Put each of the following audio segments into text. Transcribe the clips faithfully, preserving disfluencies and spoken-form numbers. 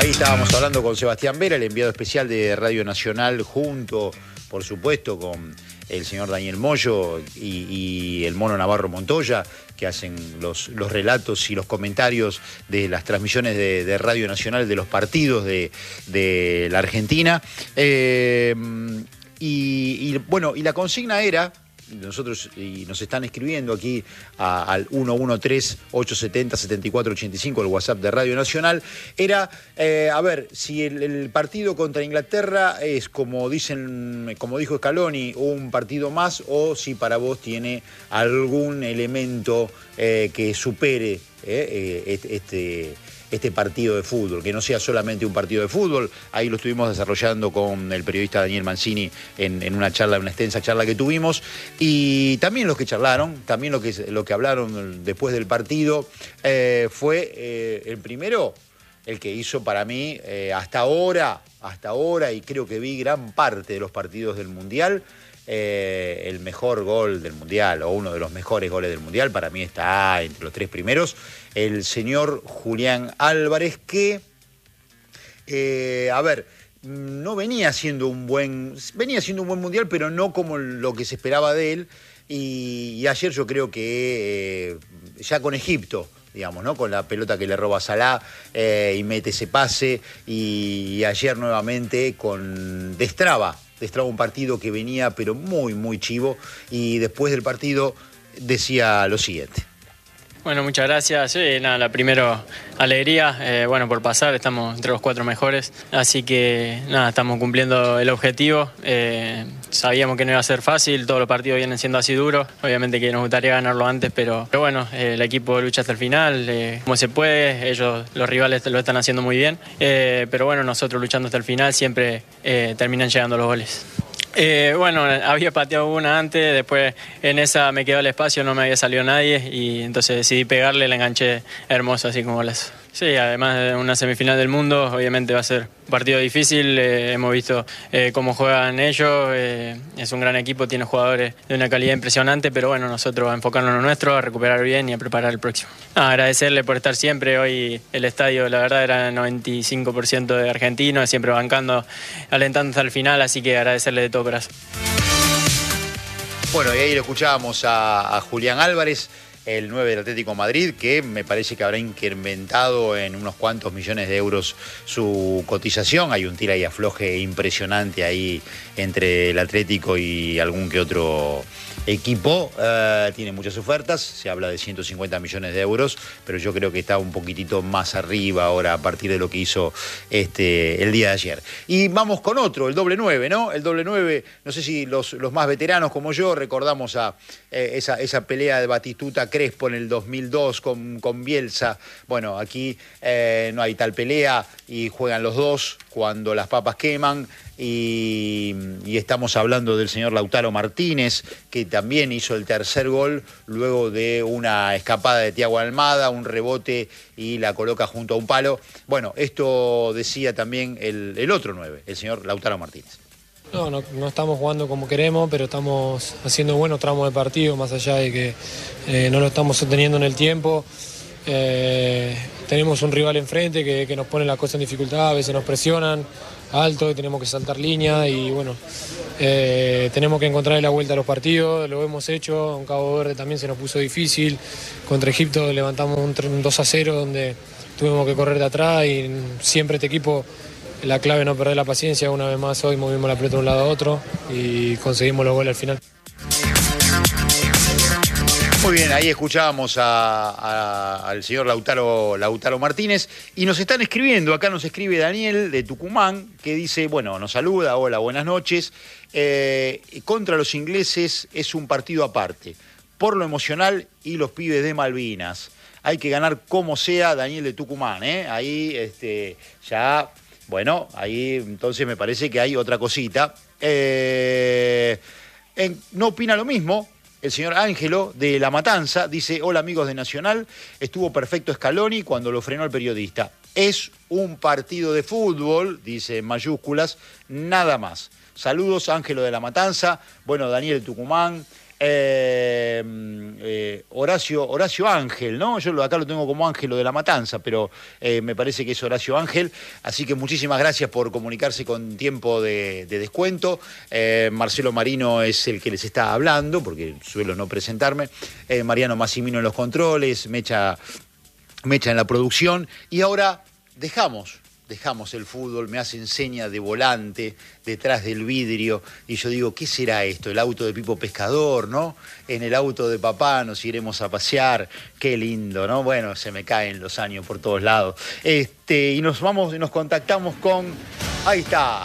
ahí estábamos hablando con Sebastián Vera, el enviado especial de Radio Nacional, junto, por supuesto, con el señor Daniel Moyo y, y el Mono Navarro Montoya, que hacen los, los relatos y los comentarios de las transmisiones de, de Radio Nacional de los partidos de, de la Argentina. Eh, y, y bueno, y la consigna era... Nosotros, y nos están escribiendo aquí a, al uno uno tres, ocho siete cero, siete cuatro ocho cinco, el WhatsApp de Radio Nacional, era, eh, a ver, si el, el partido contra Inglaterra es, como dicen, como dijo Scaloni, un partido más, o si para vos tiene algún elemento eh, que supere eh, este... este este partido de fútbol, que no sea solamente un partido de fútbol. Ahí lo estuvimos desarrollando con el periodista Daniel Mancini en, en una charla, una extensa charla que tuvimos, y también los que charlaron, también lo que, lo que hablaron después del partido, eh, fue eh, el primero, el que hizo para mí eh, hasta ahora, hasta ahora, y creo que vi gran parte de los partidos del Mundial, Eh, el mejor gol del Mundial, o uno de los mejores goles del Mundial, para mí está entre los tres primeros, el señor Julián Álvarez, que, eh, a ver, no venía siendo un buen, venía siendo un buen Mundial, pero no como lo que se esperaba de él, y, y ayer yo creo que eh, ya con Egipto, digamos, ¿no? Con la pelota que le roba a Salah eh, y mete ese pase, y, y ayer nuevamente con destraba, destraba un partido que venía pero muy, muy chivo, y después del partido decía lo siguiente. Bueno, muchas gracias. Sí, nada, la primero, alegría, eh, bueno, por pasar, estamos entre los cuatro mejores, así que nada, estamos cumpliendo el objetivo. Eh, sabíamos que no iba a ser fácil, todos los partidos vienen siendo así duros, obviamente que nos gustaría ganarlo antes, pero, pero bueno, eh, el equipo lucha hasta el final, eh, como se puede, ellos, los rivales lo están haciendo muy bien, eh, pero bueno, nosotros luchando hasta el final siempre eh, terminan llegando los goles. Eh, bueno, había pateado una antes, después en esa me quedó el espacio, no me había salido nadie y entonces decidí pegarle, la enganché hermoso, así como las. Sí, además de una semifinal del mundo, obviamente va a ser un partido difícil, eh, hemos visto eh, cómo juegan ellos, eh, es un gran equipo, tiene jugadores de una calidad impresionante, pero bueno, nosotros a enfocarnos en lo nuestro, a recuperar bien y a preparar el próximo. Ah, agradecerle por estar siempre, hoy el estadio la verdad era noventa y cinco por ciento de argentinos, siempre bancando, alentando hasta el final, así que agradecerle de todo corazón. Bueno, y ahí lo escuchábamos a, a Julián Álvarez, el nueve del Atlético Madrid, que me parece que habrá incrementado en unos cuantos millones de euros su cotización. Hay un tira y afloje impresionante ahí entre el Atlético y algún que otro equipo. Uh, tiene muchas ofertas, se habla de ciento cincuenta millones de euros, pero yo creo que está un poquitito más arriba ahora a partir de lo que hizo este, el día de ayer. Y vamos con otro, el doble nueve, ¿no? El doble nueve, no sé si los, los más veteranos como yo recordamos a eh, esa, esa pelea de Batistuta Crespo en el dos mil dos con, con Bielsa. Bueno, aquí eh, no hay tal pelea y juegan los dos cuando las papas queman. Y, y estamos hablando del señor Lautaro Martínez, que también hizo el tercer gol luego de una escapada de Thiago Almada, un rebote y la coloca junto a un palo. Bueno, esto decía también el, el otro nueve, el señor Lautaro Martínez. No, no, no estamos jugando como queremos, pero estamos haciendo buenos tramos de partido, más allá de que eh, no lo estamos sosteniendo en el tiempo. Eh, tenemos un rival enfrente que, que nos pone la cosa en dificultad, a veces nos presionan alto y tenemos que saltar línea y bueno, eh, tenemos que encontrar la vuelta a los partidos, lo hemos hecho, en Cabo Verde también se nos puso difícil, contra Egipto levantamos un dos a cero donde tuvimos que correr de atrás y siempre este equipo, la clave es no perder la paciencia. Una vez más hoy movimos la pelota de un lado a otro y conseguimos los goles al final. Muy bien, ahí escuchábamos a, a, al señor Lautaro, Lautaro Martínez y nos están escribiendo, acá nos escribe Daniel de Tucumán, que dice, bueno, nos saluda, hola, buenas noches, eh, contra los ingleses es un partido aparte, por lo emocional y los pibes de Malvinas, hay que ganar como sea, Daniel de Tucumán, ¿eh? Ahí este, ya, bueno, ahí entonces me parece que hay otra cosita, eh, en, no opina lo mismo. El señor Ángelo de La Matanza dice, hola amigos de Nacional, estuvo perfecto Scaloni cuando lo frenó el periodista. Es un partido de fútbol, dice en mayúsculas, nada más. Saludos Ángelo de La Matanza, bueno Daniel de Tucumán, Eh, eh, Horacio, Horacio Ángel, ¿no? Yo lo, acá lo tengo como Ángelo de la Matanza, pero eh, me parece que es Horacio Ángel. Así que muchísimas gracias por comunicarse con tiempo de, de descuento. Eh, Marcelo Marino es el que les está hablando, porque suelo no presentarme. Eh, Mariano Massimino en los controles, Mecha, Mecha en la producción. Y ahora dejamos... Dejamos el fútbol, me hacen seña de volante detrás del vidrio y yo digo, ¿qué será esto? El auto de Pipo Pescador, ¿no? En el auto de papá nos iremos a pasear, qué lindo, ¿no? Bueno, se me caen los años por todos lados. Este, y nos vamos, nos contactamos con... Ahí está,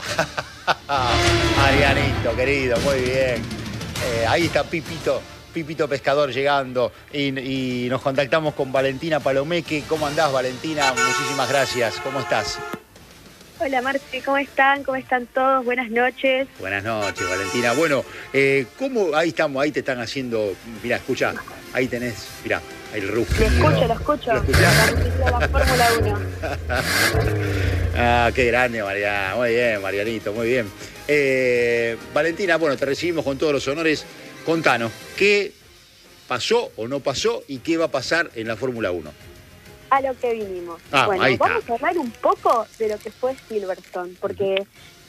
Marianito, querido, muy bien. Eh, ahí está Pipito. Pipito Pescador llegando y, y nos contactamos con Valentina Palomeque. ¿Cómo andás, Valentina? Muchísimas gracias. ¿Cómo estás? Hola, Marce. ¿Cómo están? ¿Cómo están todos? Buenas noches. Buenas noches, Valentina. Bueno, eh, ¿cómo? Ahí estamos, ahí te están haciendo... Mirá, escuchá, ahí tenés, mirá, el rugido. Lo escucho, lo escucho. ¿Lo escuchás? La, la Fórmula uno. Ah, qué grande, Mariana. Muy bien, Marianito, muy bien. Eh, Valentina, bueno, te recibimos con todos los honores. Contanos, ¿qué pasó o no pasó y qué va a pasar en la Fórmula uno? A lo que vinimos. Ah, bueno, ahí está. Vamos a hablar un poco de lo que fue Silverstone, porque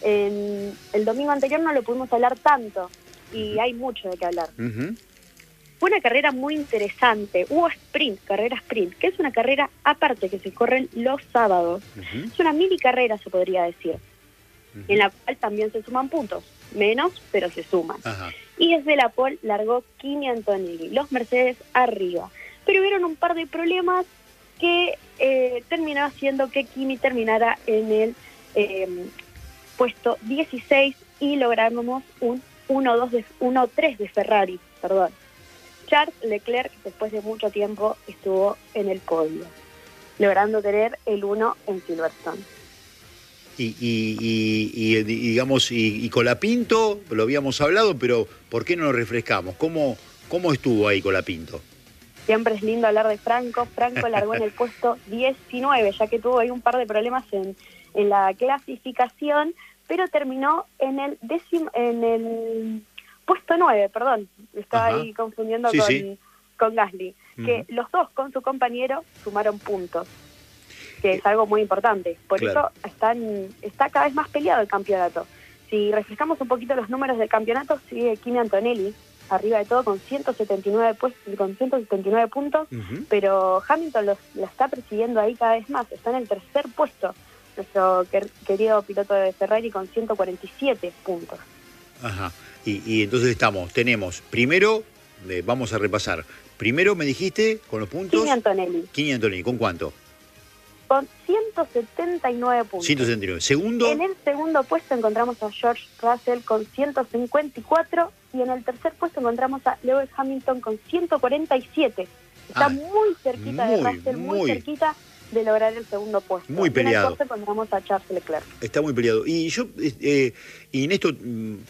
en el domingo anterior no lo pudimos hablar tanto y uh-huh. hay mucho de qué hablar. Uh-huh. Fue una carrera muy interesante. Hubo sprint, carrera sprint, que es una carrera aparte que se corren los sábados. Uh-huh. Es una mini carrera, se podría decir, uh-huh. en la cual también se suman puntos. Menos, pero se suman. Ajá. Y desde la pole largó Kimi Antonelli, los Mercedes arriba. Pero hubieron un par de problemas que eh, terminó haciendo que Kimi terminara en el eh, puesto dieciséis y logramos un uno tres de Ferrari. Perdón. Charles Leclerc, después de mucho tiempo, estuvo en el podio, logrando tener el uno en Silverstone. Y, y, y, y digamos, y, y Colapinto, lo habíamos hablado, pero ¿por qué no lo refrescamos? ¿Cómo, cómo estuvo ahí Colapinto? Siempre es lindo hablar de Franco. Franco largó en el puesto diecinueve, ya que tuvo ahí un par de problemas en, en la clasificación, pero terminó en el décimo, en el puesto nueve, perdón. Estaba Ajá. ahí confundiendo sí, con, sí. con Gasly. Uh-huh. Que los dos con su compañero sumaron puntos, que es algo muy importante. Por claro. eso están, está cada vez más peleado el campeonato. Si refrescamos un poquito los números del campeonato, sigue Kimi Antonelli arriba de todo con ciento setenta y nueve, pues, con ciento setenta y nueve puntos, uh-huh. pero Hamilton los, la está persiguiendo ahí cada vez más. Está en el tercer puesto, nuestro quer- querido piloto de Ferrari con ciento cuarenta y siete puntos. Ajá, y, y entonces estamos, tenemos, primero, eh, vamos a repasar, primero me dijiste con los puntos... Kimi Antonelli. Kimi Antonelli, ¿con cuánto? Con ciento setenta y nueve puntos. ciento setenta y nueve. Segundo. En el segundo puesto encontramos a George Russell con ciento cincuenta y cuatro y en el tercer puesto encontramos a Lewis Hamilton con ciento cuarenta y siete. Está ah, muy cerquita muy, de Russell, muy, muy cerquita de lograr el segundo puesto. Muy peleado. Y en el cuarto encontramos a Charles Leclerc. Está muy peleado. Y yo, eh, y en esto,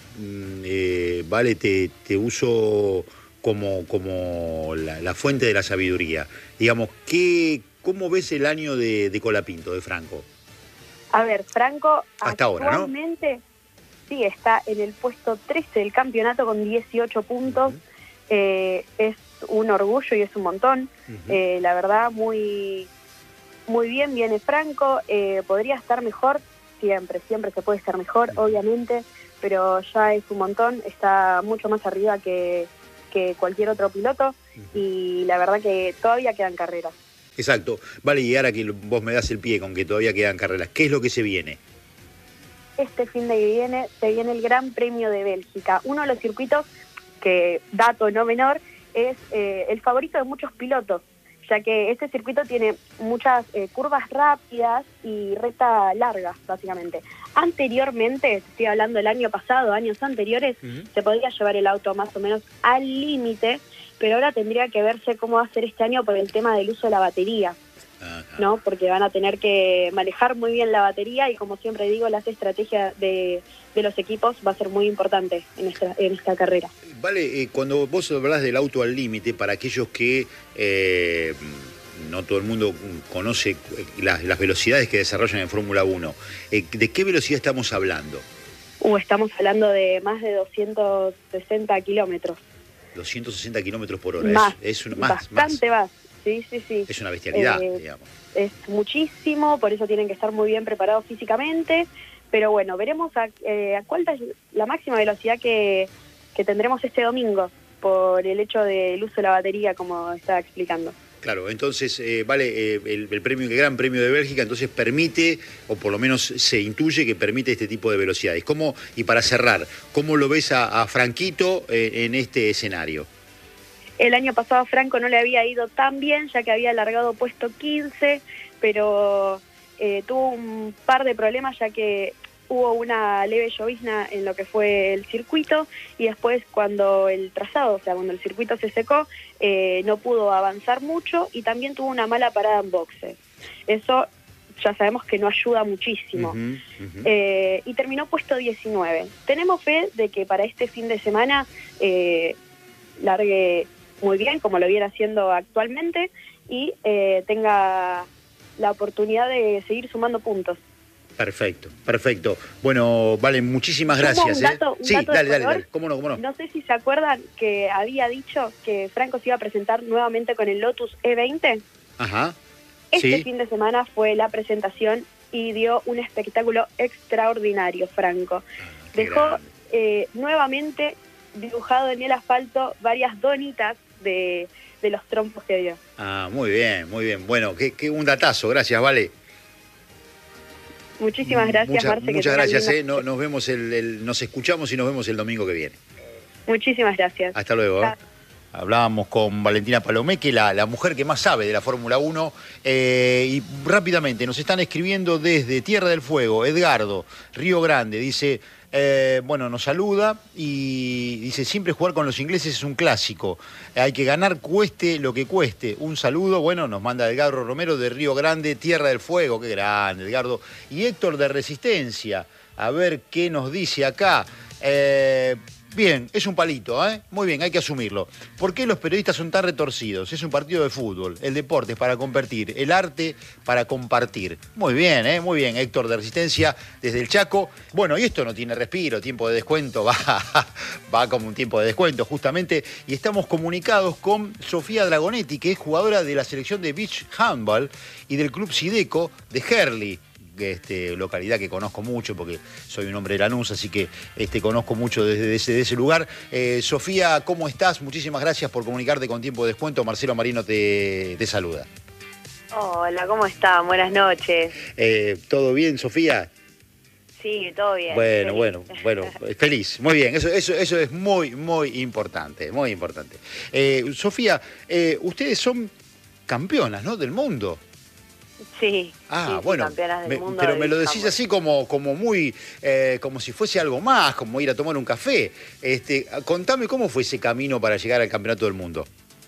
eh, vale, te, te uso como, como la, la fuente de la sabiduría. Digamos, ¿qué... ¿Cómo ves el año de, de Colapinto, de Franco? A ver, Franco hasta actualmente ahora, ¿no? Sí, está en el puesto trece del campeonato con dieciocho puntos. Uh-huh. Eh, es un orgullo y es un montón. Uh-huh. Eh, la verdad, muy, muy bien viene Franco. Eh, podría estar mejor, siempre, siempre se puede estar mejor, uh-huh. obviamente, pero ya es un montón. Está mucho más arriba que, que cualquier otro piloto uh-huh. y la verdad que todavía quedan carreras. Exacto. Vale, y ahora que vos me das el pie con que todavía quedan carreras, ¿qué es lo que se viene? Este fin de viene, se viene el Gran Premio de Bélgica. Uno de los circuitos que, dato no menor, es eh, el favorito de muchos pilotos, ya que este circuito tiene muchas eh, curvas rápidas y recta larga, básicamente. Anteriormente, estoy hablando del año pasado, años anteriores, uh-huh. se podía llevar el auto más o menos al límite, pero ahora tendría que verse cómo va a ser este año por el tema del uso de la batería, Ajá. ¿no? Porque van a tener que manejar muy bien la batería y, como siempre digo, la estrategia de, de los equipos va a ser muy importante en esta, en esta carrera. Vale, eh, cuando vos hablas del auto al límite, para aquellos que eh, no todo el mundo conoce las, las velocidades que desarrollan en Fórmula uno, eh, ¿de qué velocidad estamos hablando? Uh, estamos hablando de más de doscientos sesenta kilómetros. doscientos sesenta kilómetros por hora. Más, es, es una, más, bastante más. más. Sí, sí, sí. Es una bestialidad, eh, digamos. Es muchísimo, por eso tienen que estar muy bien preparados físicamente. Pero bueno, veremos a, eh, a cuál es la máxima velocidad que, que tendremos este domingo, por el hecho del uso de la batería, como estaba explicando. Claro, entonces, eh, vale, eh, el, el premio, el Gran Premio de Bélgica, entonces permite, o por lo menos se intuye que permite este tipo de velocidades. ¿Cómo, y para cerrar, cómo lo ves a, a Franquito eh, en este escenario? El año pasado a Franco no le había ido tan bien, ya que había alargado puesto quince, pero eh, tuvo un par de problemas, ya que hubo una leve llovizna en lo que fue el circuito, y después cuando el trazado, o sea, cuando el circuito se secó, eh, no pudo avanzar mucho, y también tuvo una mala parada en boxes. Eso ya sabemos que no ayuda muchísimo. Uh-huh, uh-huh. Eh, y terminó puesto diecinueve. Tenemos fe de que para este fin de semana eh, largue muy bien, como lo viene haciendo actualmente, y eh, tenga la oportunidad de seguir sumando puntos. Perfecto, perfecto. Bueno, Vale, muchísimas gracias. Un dato, ¿eh? un Sí, dato dale, de dale, dale. ¿Cómo no, cómo no? No sé si se acuerdan que había dicho que Franco se iba a presentar nuevamente con el Lotus E veinte. Ajá. Este sí. fin de semana fue la presentación y dio un espectáculo extraordinario, Franco. Ah, Dejó eh, nuevamente dibujado en el asfalto varias donitas de, de los trompos que dio. Ah, muy bien, muy bien. Bueno, que, que un datazo, gracias, Vale. Muchísimas gracias, Mucha, Marce. Muchas gracias, eh. no, nos vemos el, el, nos escuchamos y nos vemos el domingo que viene. Muchísimas gracias. Hasta luego. ¿eh? Hablábamos con Valentina Palomeque, la, la mujer que más sabe de la Fórmula uno, eh, y rápidamente nos están escribiendo desde Tierra del Fuego, Edgardo, Río Grande, dice, eh, bueno, nos saluda y dice, siempre jugar con los ingleses es un clásico, hay que ganar cueste lo que cueste. Un saludo, bueno, nos manda Edgardo Romero de Río Grande, Tierra del Fuego, qué grande, Edgardo. Y Héctor de Resistencia, a ver qué nos dice acá. Eh, Bien, es un palito, ¿eh? Muy bien, hay que asumirlo. ¿Por qué los periodistas son tan retorcidos? Es un partido de fútbol, el deporte es para competir, el arte para compartir. Muy bien, ¿eh? Muy bien, Héctor de Resistencia, desde el Chaco. Bueno, y esto no tiene respiro, tiempo de descuento, va, va como un tiempo de descuento, justamente. Y estamos comunicados con Sofía Dragonetti, que es jugadora de la selección de Beach Handball y del Club Sideco de Herli. Este, localidad que conozco mucho porque soy un hombre de Lanús, así que este, conozco mucho desde ese, de ese lugar. Eh, Sofía, ¿cómo estás? Muchísimas gracias por comunicarte con tiempo de descuento. Marcelo Marino te, te saluda. Hola, ¿cómo están? Buenas noches. Eh, ¿Todo bien, Sofía? Sí, todo bien. Bueno, feliz. bueno, bueno, feliz, muy bien, eso, eso, eso es muy, muy importante, muy importante. Eh, Sofía, eh, ustedes son campeonas, ¿no?, del mundo. Sí, ah, sí, bueno, campeonas del me, mundo pero de me lo decís handball. así como, como muy, eh, como si fuese algo más, como ir a tomar un café. Este, contame cómo fue ese camino para llegar al campeonato del mundo.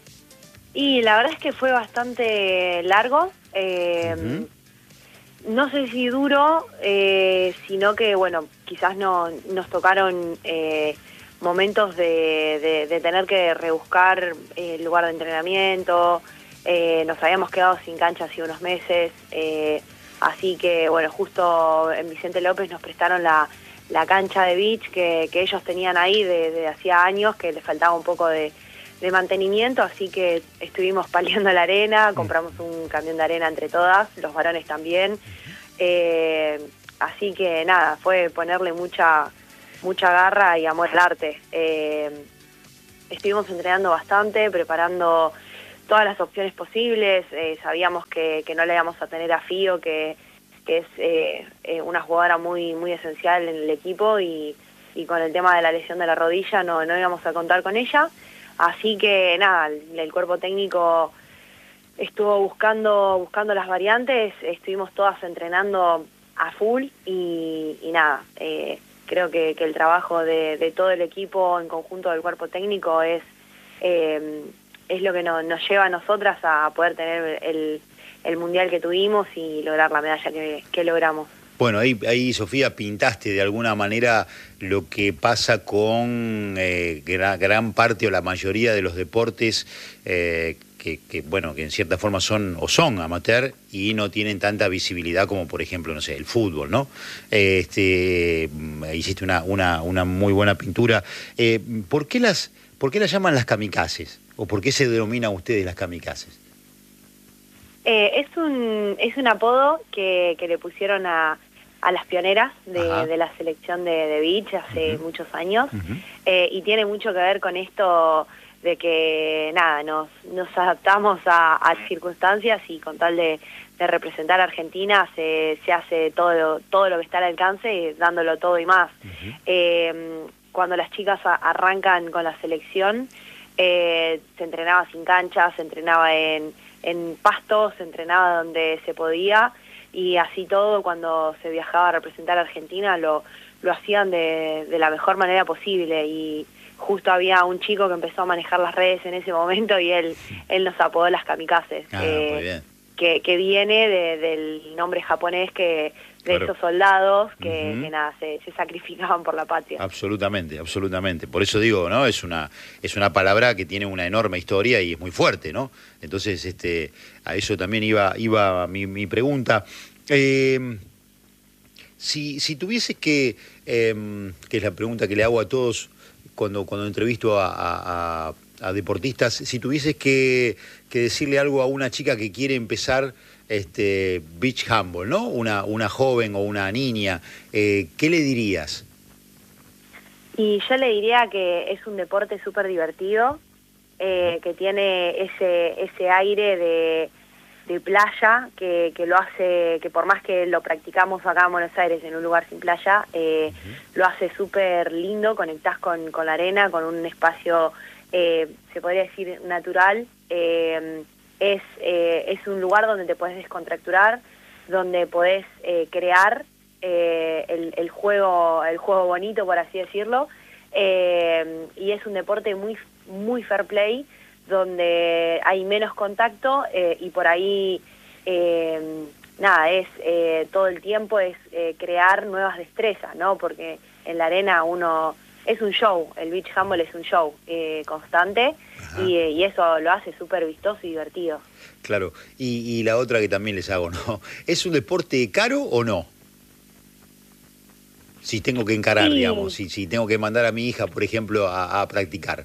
Y la verdad es que fue bastante largo, eh, uh-huh. no sé si duro, eh, sino que, bueno, quizás no, nos tocaron eh, momentos de, de, de tener que rebuscar el lugar de entrenamiento. Eh, nos habíamos quedado sin cancha hace unos meses, eh, así que bueno, justo en Vicente López nos prestaron la, la cancha de beach que, que ellos tenían ahí de, de hacía años, que les faltaba un poco de, de mantenimiento, así que estuvimos paliando la arena, compramos un camión de arena entre todas, los varones también, eh, así que nada, fue ponerle mucha, mucha garra y amor al arte. Eh, estuvimos entrenando bastante, preparando todas las opciones posibles, eh, sabíamos que, que no le íbamos a tener a Fío, que, que es eh, eh, una jugadora muy muy esencial en el equipo, y, y con el tema de la lesión de la rodilla no, no íbamos a contar con ella, así que nada, el, el cuerpo técnico estuvo buscando buscando las variantes, estuvimos todas entrenando a full y, y nada, eh, creo que, que el trabajo de, de todo el equipo en conjunto del cuerpo técnico es... Eh, es lo que no, nos lleva a nosotras a poder tener el, el mundial que tuvimos y lograr la medalla que, que logramos. Bueno, ahí, ahí, Sofía, pintaste de alguna manera lo que pasa con eh, gran, gran parte o la mayoría de los deportes eh, que, que, bueno, que en cierta forma son o son amateur y no tienen tanta visibilidad como, por ejemplo, no sé, el fútbol, ¿no? Este, hiciste una, una, una muy buena pintura. Eh, ¿por qué las, por qué las llaman las kamikazes? ¿O por qué se denominan ustedes las kamikazes? Eh, es un es un apodo que, que le pusieron a, a las pioneras de, de la selección de, de beach hace uh-huh. muchos años, uh-huh. eh, y tiene mucho que ver con esto de que, nada, nos, nos adaptamos a, a circunstancias y con tal de, de representar a Argentina se, se hace todo, todo lo que está al alcance, dándolo todo y más. Uh-huh. Eh, cuando las chicas a, arrancan con la selección, eh, se entrenaba sin cancha, se entrenaba en, en pasto, se entrenaba donde se podía, y así todo, cuando se viajaba a representar a Argentina, lo, lo hacían de, de la mejor manera posible. Y justo había un chico que empezó a manejar las redes en ese momento y él él nos apodó las kamikazes, ah, eh, muy bien. Que, que viene de, del nombre japonés que de claro. esos soldados que, uh-huh. que nada, se, se sacrificaban por la patria. Absolutamente, absolutamente. Por eso digo, ¿no? Es una, es una palabra que tiene una enorme historia y es muy fuerte, ¿no? Entonces, este, a eso también iba, iba mi, mi pregunta. Eh, si, si tuvieses que, eh, que es la pregunta que le hago a todos cuando, cuando entrevisto a, a, a deportistas, si tuvieses que, que decirle algo a una chica que quiere empezar este beach handball, ¿no? Una, una joven o una niña, eh, ¿qué le dirías? Y yo le diría que es un deporte súper divertido, eh, que tiene ese, ese aire de, de playa, que, que lo hace, que por más que lo practicamos acá en Buenos Aires, en un lugar sin playa, eh, uh-huh. lo hace súper lindo, conectás con, con la arena, con un espacio, eh, se podría decir, natural. Eh, es, eh, es un lugar donde te podés descontracturar, donde podés eh, crear eh, el, el juego el juego bonito, por así decirlo, eh, y es un deporte muy, muy fair play, donde hay menos contacto eh, y por ahí eh, nada, es eh, todo el tiempo es eh, crear nuevas destrezas, ¿no? Porque en la arena uno es un show, el beach handball es un show eh, constante y, y eso lo hace súper vistoso y divertido. Claro, y, y la otra que también les hago, ¿no? ¿Es un deporte caro o no? Si tengo que encarar, sí. digamos, si, si tengo que mandar a mi hija, por ejemplo, a, a practicar.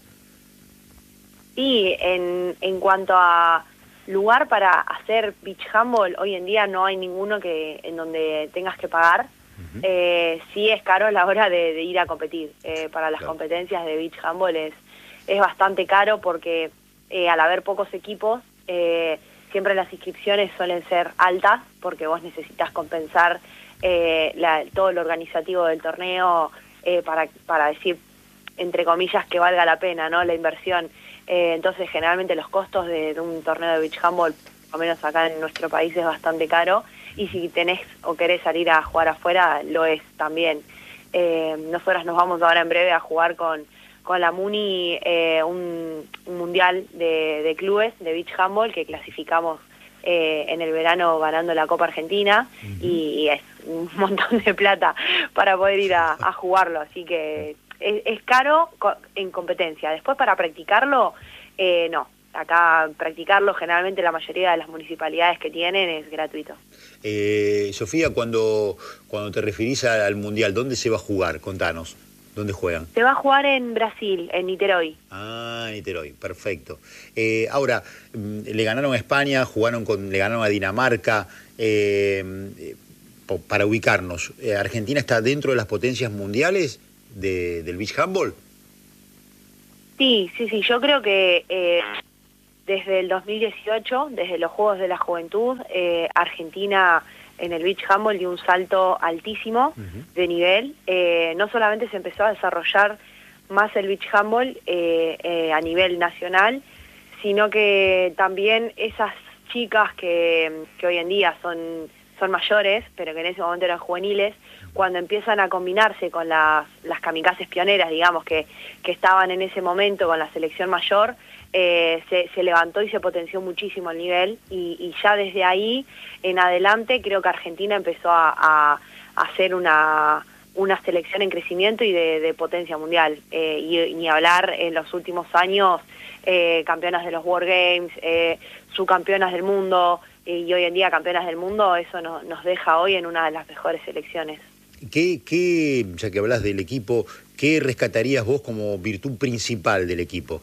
Sí, en, en cuanto a lugar para hacer beach handball, hoy en día no hay ninguno que en donde tengas que pagar. Uh-huh. eh, sí es caro a la hora de, de ir a competir. Eh, para las claro. competencias de beach handball es, es bastante caro porque eh, al haber pocos equipos, eh, siempre las inscripciones suelen ser altas porque vos necesitas compensar eh, la, todo lo organizativo del torneo eh, para, para decir, entre comillas, que valga la pena, ¿no? La inversión. Eh, entonces, generalmente los costos de, de un torneo de beach handball, por lo menos acá en nuestro país, es bastante caro. Y si tenés o querés salir a jugar afuera, lo es también. Eh, nosotras nos vamos ahora en breve a jugar con, con la Muni eh, un, un mundial de, de clubes de beach handball que clasificamos eh, en el verano ganando la Copa Argentina. Uh-huh. y, y es un montón de plata para poder ir a, a jugarlo. Así que es, es caro en competencia. Después para practicarlo, eh, no. Acá practicarlo, generalmente la mayoría de las municipalidades que tienen es gratuito. Eh, Sofía, cuando, cuando te referís al Mundial, ¿dónde se va a jugar? Contanos, ¿dónde juegan? Se va a jugar en Brasil, en Niterói. Ah, Niterói, perfecto. Eh, ahora, le ganaron a España, jugaron con, le ganaron a Dinamarca. Eh, para ubicarnos, ¿Argentina está dentro de las potencias mundiales de, del beach handball? Sí, sí, sí, yo creo que... Eh, Desde el dos mil dieciocho, desde los Juegos de la Juventud, eh, Argentina en el beach handball dio un salto altísimo uh-huh. de nivel. Eh, no solamente se empezó a desarrollar más el beach handball eh, eh, a nivel nacional, sino que también esas chicas que, que hoy en día son, son mayores, pero que en ese momento eran juveniles, cuando empiezan a combinarse con las, las kamikazes pioneras, digamos, que, que estaban en ese momento con la selección mayor, Eh, se, se levantó y se potenció muchísimo el nivel y, y ya desde ahí en adelante creo que Argentina empezó a, a, a hacer una, una selección en crecimiento y de, de potencia mundial. Eh, y ni hablar en los últimos años, eh, campeonas de los World Games, eh, subcampeonas del mundo, eh, y hoy en día campeonas del mundo, eso no, nos deja hoy en una de las mejores selecciones. ¿Qué, qué, ya que hablas del equipo, qué rescatarías vos como virtud principal del equipo?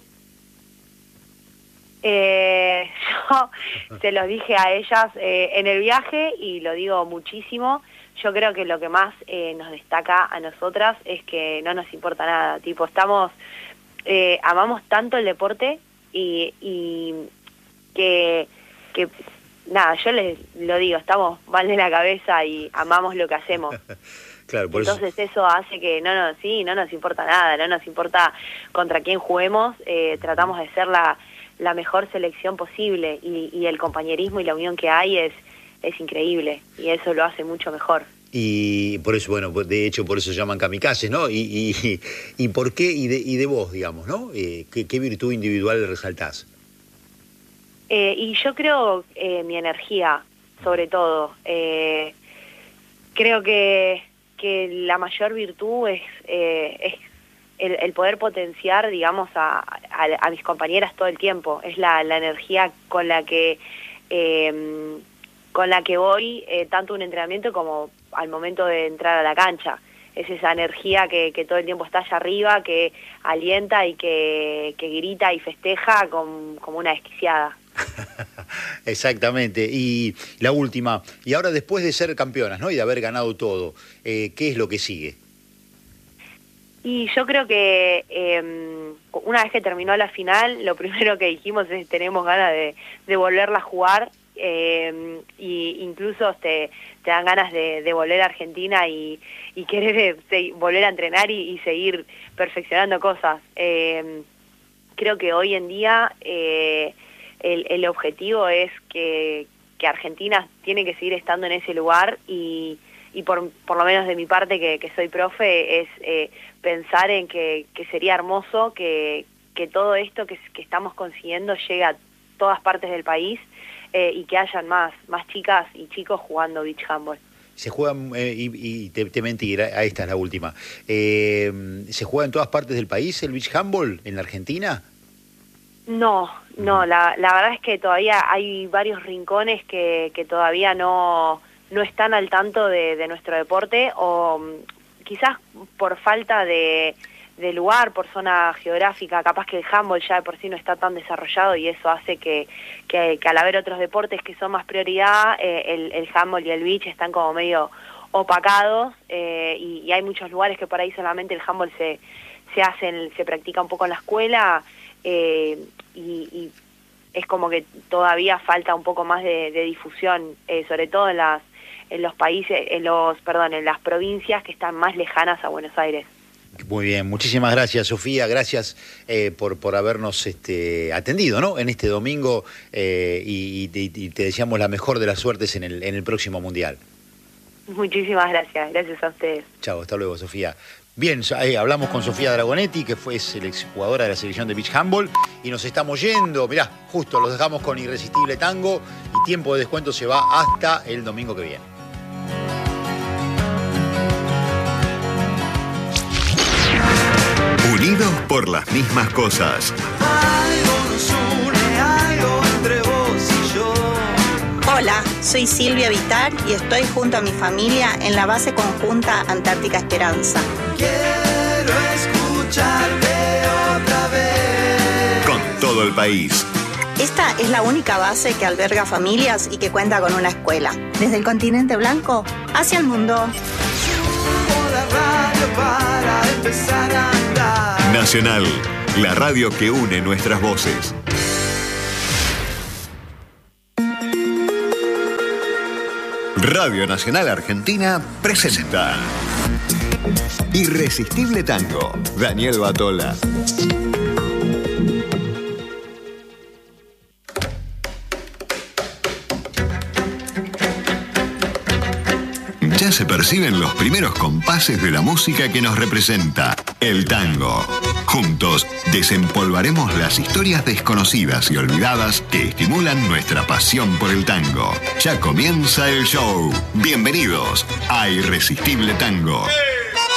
Eh, yo se los dije a ellas eh, en el viaje y lo digo muchísimo. Yo creo que lo que más eh, nos destaca a nosotras es que no nos importa nada. Tipo, estamos, eh, amamos tanto el deporte y, y que, que, nada, yo les lo digo, estamos mal de la cabeza y amamos lo que hacemos. Claro, por Entonces eso... eso hace que no, no, sí, no nos importa nada, no nos importa contra quién juguemos, eh, tratamos de ser la, la mejor selección posible y, y el compañerismo y la unión que hay es es increíble y eso lo hace mucho mejor. Y por eso, bueno, de hecho por eso se llaman kamikazes, ¿no? Y, y, y por qué, y de, y de vos, digamos, ¿no? Eh, ¿qué, ¿Qué virtud individual resaltás? Eh, y yo creo eh, mi energía, sobre todo. Eh, creo que, que la mayor virtud es, eh, es el, el poder potenciar, digamos, a, a, a mis compañeras todo el tiempo. Es la, la energía con la que... Eh, con la que voy eh, tanto un entrenamiento como al momento de entrar a la cancha. Es esa energía que, que todo el tiempo está allá arriba, que alienta y que, que grita y festeja con, como una desquiciada. Exactamente. Y la última, y ahora después de ser campeonas, ¿no? Y de haber ganado todo, eh, ¿qué es lo que sigue? Y yo creo que eh, una vez que terminó la final, lo primero que dijimos es tenemos ganas de, de volverla a jugar. Eh, y incluso te, te dan ganas de, de volver a Argentina y, y querer de, volver a entrenar y, y seguir perfeccionando cosas. Eh, creo que hoy en día eh, el, el objetivo es que, que Argentina tiene que seguir estando en ese lugar y, y por, por lo menos de mi parte que, que soy profe es eh, pensar en que, que sería hermoso que, que todo esto que, que estamos consiguiendo llegue a todas partes del país. Eh, y que hayan más más chicas y chicos jugando beach handball. Se juegan, eh, y, y te, te mentí, a esta es la última, eh, ¿se juega en todas partes del país el beach handball en la Argentina? No, no, la, la verdad es que todavía hay varios rincones que, que todavía no, no están al tanto de, de nuestro deporte o quizás por falta de... de lugar, por zona geográfica, capaz que el handball ya de por sí no está tan desarrollado y eso hace que, que, que al haber otros deportes que son más prioridad, eh, el, el handball y el beach están como medio opacados eh, y, y hay muchos lugares que por ahí solamente el handball se, se hace, en, se practica un poco en la escuela eh, y, y es como que todavía falta un poco más de, de difusión, eh, sobre todo en las en los países, en los, perdón, en las provincias que están más lejanas a Buenos Aires. Muy bien, muchísimas gracias, Sofía, gracias eh, por, por habernos este, atendido, ¿no? En este domingo eh, y, y, y te deseamos la mejor de las suertes en el, en el próximo Mundial. Muchísimas gracias, gracias a ustedes. Chao, hasta luego, Sofía. Bien, eh, hablamos con Sofía Dragonetti, que fue exjugadora de la selección de beach handball, y nos estamos yendo, mirá, justo los dejamos con Irresistible Tango, y tiempo de descuento se va hasta el domingo que viene. Unidos por las mismas cosas. Algo nos une, algo entre vos y yo. Hola, soy Silvia Vitar y estoy junto a mi familia en la base conjunta Antártica Esperanza. Quiero escucharte otra vez. Con todo el país. Esta es la única base que alberga familias y que cuenta con una escuela. Desde el continente blanco hacia el mundo. Subo la radio para empezar a andar. Nacional, la radio que une nuestras voces. Radio Nacional Argentina presenta Irresistible Tango, Daniel Batola. Ya se perciben los primeros compases de la música que nos representa, el tango. Juntos desempolvaremos las historias desconocidas y olvidadas que estimulan nuestra pasión por el tango. Ya comienza el show. Bienvenidos a Irresistible Tango.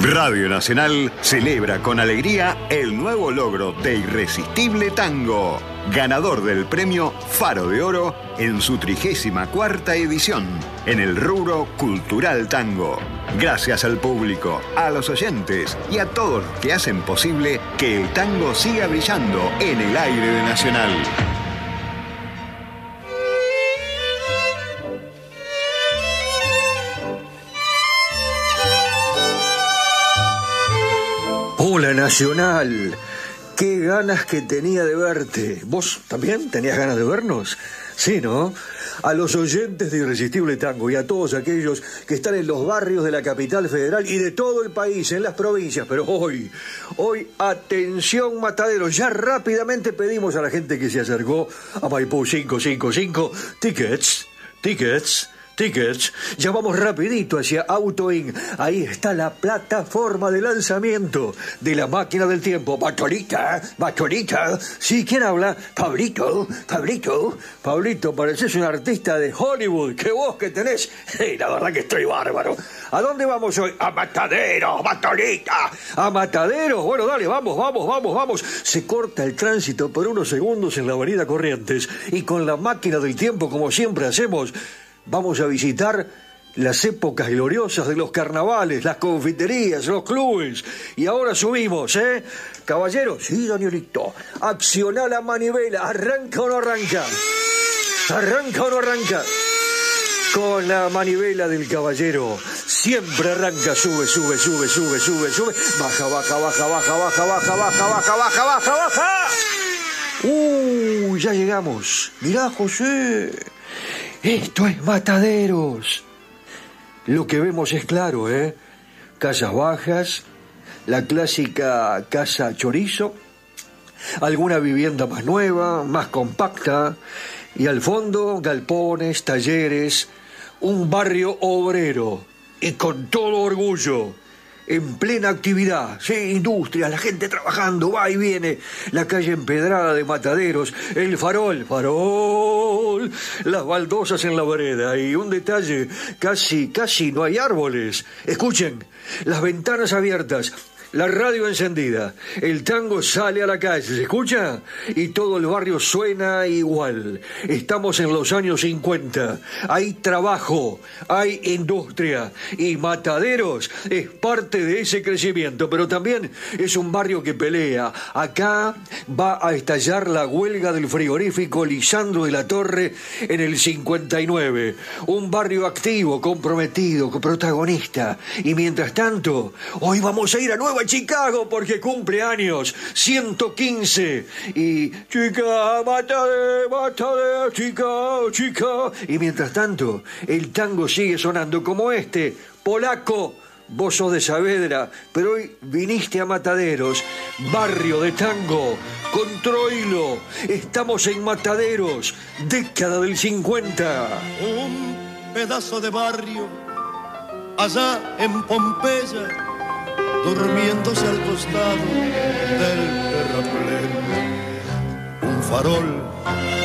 Radio Nacional celebra con alegría el nuevo logro de Irresistible Tango, ganador del premio Faro de Oro en su trigésima cuarta edición, en el rubro Cultural Tango. Gracias al público, a los oyentes y a todos los que hacen posible que el tango siga brillando en el aire de Nacional. Hola Nacional, qué ganas que tenía de verte. ¿Vos también tenías ganas de vernos? Sí, ¿no? A los oyentes de Irresistible Tango y a todos aquellos que están en los barrios de la capital federal y de todo el país, en las provincias, pero hoy, hoy, atención Mataderos, ya rápidamente pedimos a la gente que se acercó a Maipú cinco cinco cinco, tickets, tickets, tickets, ya vamos rapidito hacia AutoIn. Ahí está la plataforma de lanzamiento de la máquina del tiempo. Bacholita, Bacholita. Sí, ¿quién habla? Pablito, Pablito, Pablito, pareces un artista de Hollywood. ¿Qué voz que tenés? Hey, la verdad que estoy bárbaro. ¿A dónde vamos hoy? A Mataderos, Bacholita. A Mataderos. Bueno, dale, vamos, vamos, vamos, vamos. Se corta el tránsito por unos segundos en la avenida Corrientes y con la máquina del tiempo, como siempre hacemos, vamos a visitar las épocas gloriosas de los carnavales, las confiterías, los clubes. Y ahora subimos, ¿eh? Caballero, sí, Danielito. Acciona la manivela. ¿Arranca o no arranca? ¿Arranca o no arranca? Con la manivela del caballero. Siempre arranca, sube, sube, sube, sube, sube, sube. Baja, baja, baja, baja, baja, baja, baja, baja, baja, baja, baja. Uh, ya llegamos. Mirá, José. Esto es Mataderos. Lo que vemos es claro, ¿eh? Casas bajas, la clásica casa chorizo, alguna vivienda más nueva, más compacta, y al fondo galpones, talleres, un barrio obrero, y con todo orgullo, en plena actividad, sí, industria, la gente trabajando, va y viene, la calle empedrada de Mataderos, el farol, farol, las baldosas en la vereda, y un detalle, casi, casi no hay árboles. Escuchen, las ventanas abiertas, la radio encendida, el tango sale a la calle, ¿se escucha? Y todo el barrio suena igual. Estamos en los años cincuenta, hay trabajo, hay industria, y Mataderos es parte de ese crecimiento, pero también es un barrio que pelea. Acá va a estallar la huelga del frigorífico Lisandro de la Torre en el cincuenta y nueve. Un barrio activo, comprometido, protagonista. Y mientras tanto, hoy vamos a ir a Nueva Chicago porque cumple años, ciento quince, y chica, mátale, mátale, chica, chica, y mientras tanto el tango sigue sonando como este, polaco. Vos sos de Saavedra, pero hoy viniste a Mataderos, barrio de tango, con Troilo, estamos en Mataderos, década del cincuenta. Un pedazo de barrio allá en Pompeya, durmiéndose al costado del terraplén. Un farol